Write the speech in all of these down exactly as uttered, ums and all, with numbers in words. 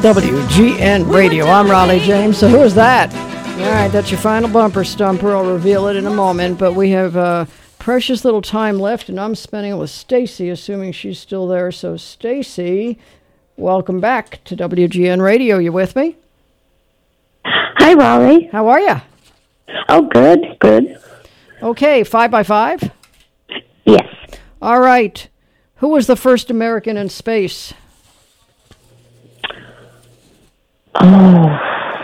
W G N Radio. I'm Raleigh James. So who is that? All right, that's your final bumper stumper. I'll reveal it in a moment, but we have uh, precious little time left, and I'm spending it with Stacy, assuming she's still there. So Stacy, welcome back to W G N Radio. You with me? Hi, Raleigh. How are you? Oh, good, good. Okay, five by five? Yes. All right. Who was the first American in space? Oh.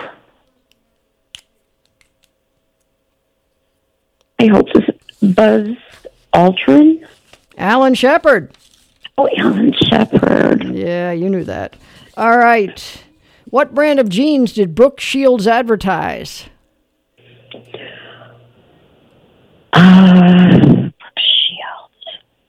I hope this is Buzz Aldrin. Alan Shepard. Oh, Alan Shepard. Yeah, you knew that. All right. What brand of jeans did Brooke Shields advertise? Uh, Brooke Shields.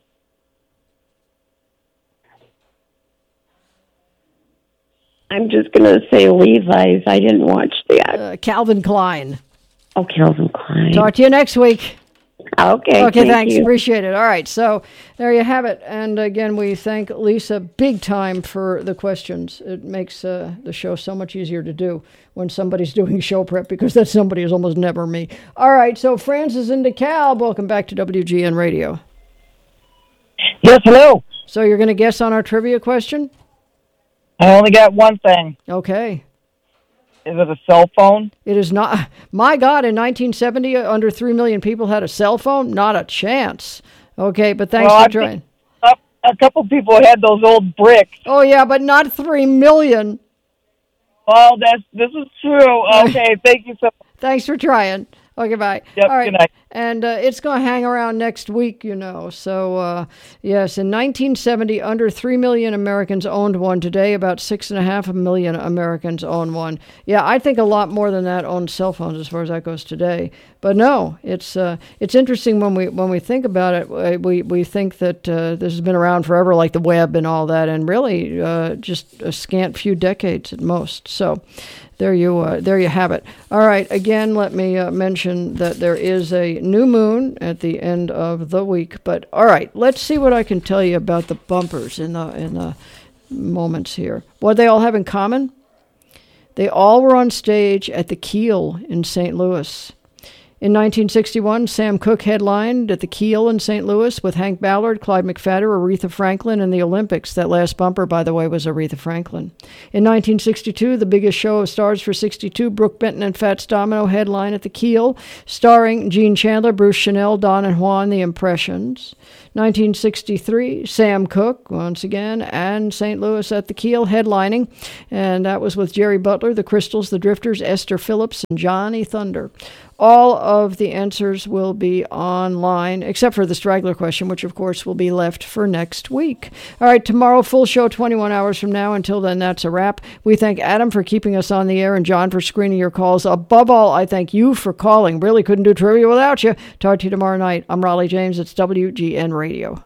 I'm just going to say Levi's. I didn't watch the ad. Uh, Calvin Klein. Oh, Calvin Klein. Talk to you next week. Okay. Okay, thank thanks. You. Appreciate it. All right, so there you have it. And again, we thank Lisa big time for the questions. It makes uh, the show so much easier to do when somebody's doing show prep, because that somebody is almost never me. All right, so Francis in DeKalb, welcome back to W G N Radio. Yes, hello. So you're going to guess on our trivia question? I only got one thing. Okay. Is it a cell phone? It is not. My God, in nineteen seventy, under three million people had a cell phone? Not a chance. Okay, but thanks well, for I trying. A, a couple people had those old bricks. Oh, yeah, but not three million. Oh, that's this is true. Okay, thank you so much. Thanks for trying. Okay, bye. Yep, All right. good night. And uh, it's going to hang around next week, you know. So, uh, yes, in nineteen seventy, under three million Americans owned one. Today, about six point five million Americans own one. Yeah, I think a lot more than that own cell phones as far as that goes today. But no, it's uh, it's interesting when we when we think about it. We, we think that uh, this has been around forever, like the web and all that, and really uh, just a scant few decades at most. So there you uh, there you have it. All right, again, let me uh, mention that there is a new moon at the end of the week. But all right, let's see what I can tell you about the bumpers in the in the moments here. What they all have in common? They all were on stage at the Kiel in Saint Louis. In nineteen sixty-one, Sam Cooke headlined at the Kiel in Saint Louis with Hank Ballard, Clyde McPhatter, Aretha Franklin, and the Olympics. That last bumper, by the way, was Aretha Franklin. In nineteen sixty-two, the biggest show of stars for sixty-two, Brooke Benton and Fats Domino headlined at the Kiel, starring Gene Chandler, Bruce Chanel, Don and Juan, The Impressions. nineteen sixty-three, Sam Cooke, once again, and Saint Louis at the Kiel headlining, and that was with Jerry Butler, the Crystals, the Drifters, Esther Phillips, and Johnny Thunder. All of the answers will be online, except for the straggler question, which, of course, will be left for next week. All right, tomorrow, full show, twenty-one hours from now. Until then, that's a wrap. We thank Adam for keeping us on the air and John for screening your calls. Above all, I thank you for calling. Really couldn't do trivia without you. Talk to you tomorrow night. I'm Raleigh James. It's W G N Radio.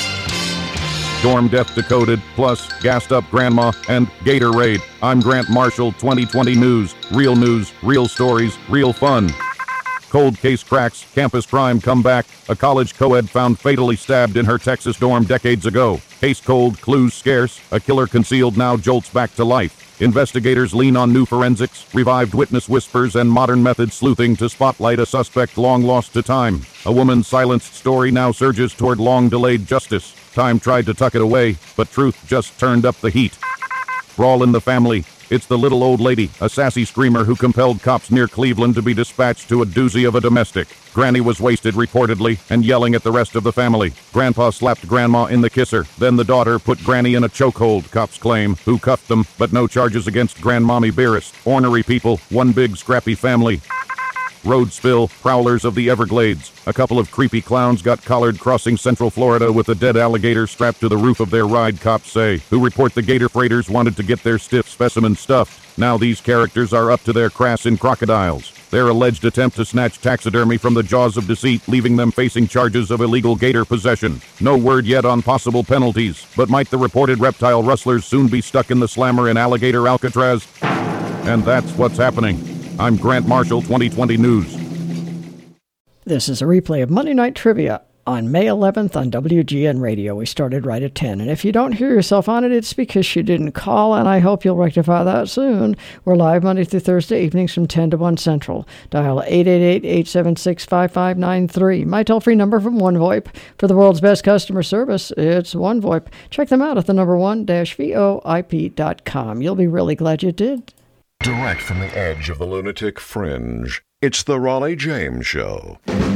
Storm Death Decoded, plus Gassed Up Grandma and Gatorade. I'm Grant Marshall, twenty twenty News. Real news, real stories, real fun. Cold case cracks, campus crime comeback. A college co-ed found fatally stabbed in her Texas dorm decades ago. Case cold, clues scarce. A killer concealed now jolts back to life. Investigators lean on new forensics, revived witness whispers, and modern method sleuthing to spotlight a suspect long lost to time. A woman's silenced story now surges toward long-delayed justice. Time tried to tuck it away, but truth just turned up the heat. Brawl in the family. It's the little old lady, a sassy screamer who compelled cops near Cleveland to be dispatched to a doozy of a domestic. Granny was wasted, reportedly, and yelling at the rest of the family. Grandpa slapped Grandma in the kisser. Then the daughter put Granny in a chokehold, cops claim, who cuffed them, but no charges against Grandmommy Beerus. Ornery people, one big scrappy family. Road spill, prowlers of the Everglades. A couple of creepy clowns got collared crossing Central Florida with a dead alligator strapped to the roof of their ride, cops say, who report the gator freighters wanted to get their stiff specimen stuffed. Now these characters are up to their crass in crocodiles. Their alleged attempt to snatch taxidermy from the jaws of deceit, leaving them facing charges of illegal gator possession. No word yet on possible penalties, but might the reported reptile rustlers soon be stuck in the slammer in alligator Alcatraz? And that's what's happening. I'm Grant Marshall, twenty twenty News. This is a replay of Monday Night Trivia on May eleventh on W G N Radio. We started right at ten. And if you don't hear yourself on it, it's because you didn't call, and I hope you'll rectify that soon. We're live Monday through Thursday evenings from ten to one Central. Dial eight eight eight, eight seven six, five five nine three. My toll-free number from OneVoIP. For the world's best customer service, it's OneVoIP. Check them out at the number one dash V O I P dot com. You'll be really glad you did. Direct from the edge of the lunatic fringe, it's the Raleigh James Show.